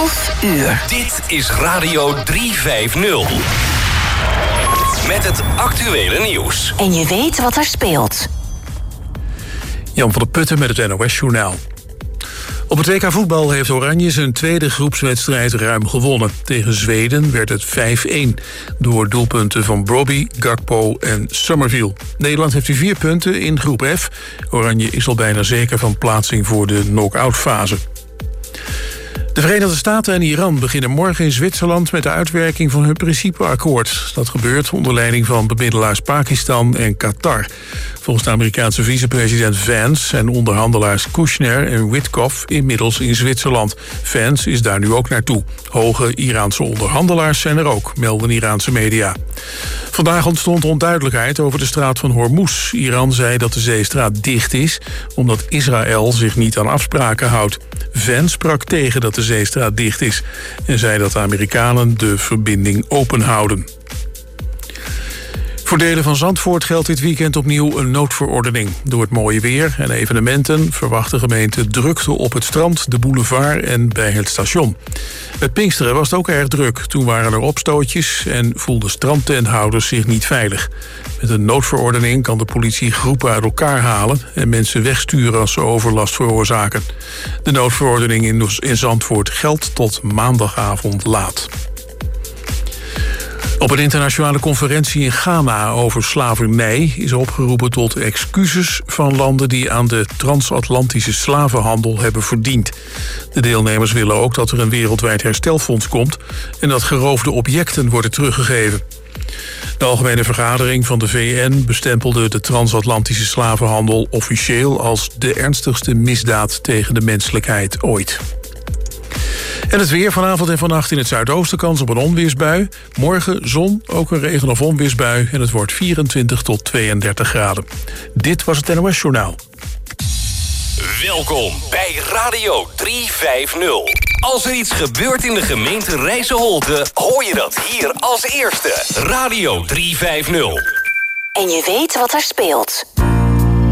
12 uur. Dit is Radio 350. Met het actuele nieuws. En je weet wat er speelt. Jan van der Putten met het NOS-journaal. Op het WK voetbal heeft Oranje zijn tweede groepswedstrijd ruim gewonnen. Tegen Zweden werd het 5-1 door doelpunten van Brobbey, Gakpo en Summerville. Nederland heeft 4 punten in groep F. Oranje is al bijna zeker van plaatsing voor de knock-out fase. De Verenigde Staten en Iran beginnen morgen in Zwitserland met de uitwerking van hun principeakkoord. Dat gebeurt onder leiding van bemiddelaars Pakistan en Qatar. Volgens de Amerikaanse vicepresident Vance zijn onderhandelaars Kushner en Witkoff inmiddels in Zwitserland. Vance is daar nu ook naartoe. Hoge Iraanse onderhandelaars zijn er ook, melden Iraanse media. Vandaag ontstond onduidelijkheid over de straat van Hormuz. Iran zei dat de zeestraat dicht is, omdat Israël zich niet aan afspraken houdt. Vance sprak tegen dat de zeestraat dicht is en zei dat de Amerikanen de verbinding open houden. Voor delen van Zandvoort geldt dit weekend opnieuw een noodverordening. Door het mooie weer en evenementen verwacht de gemeente drukte op het strand, de boulevard en bij het station. Met Pinksteren was het ook erg druk. Toen waren er opstootjes en voelden strandtenthouders zich niet veilig. Met een noodverordening kan de politie groepen uit elkaar halen en mensen wegsturen als ze overlast veroorzaken. De noodverordening in Zandvoort geldt tot maandagavond laat. Op een internationale conferentie in Ghana over slavernij is opgeroepen tot excuses van landen die aan de transatlantische slavenhandel hebben verdiend. De deelnemers willen ook dat er een wereldwijd herstelfonds komt en dat geroofde objecten worden teruggegeven. De Algemene Vergadering van de VN bestempelde de transatlantische slavenhandel officieel als de ernstigste misdaad tegen de menselijkheid ooit. En het weer vanavond en vannacht in het zuidoosten kans op een onweersbui. Morgen zon, ook een regen- of onweersbui en het wordt 24 tot 32 graden. Dit was het NOS Journaal. Welkom bij Radio 350. Als er iets gebeurt in de gemeente Rijsselholte, hoor je dat hier als eerste. Radio 350. En je weet wat er speelt.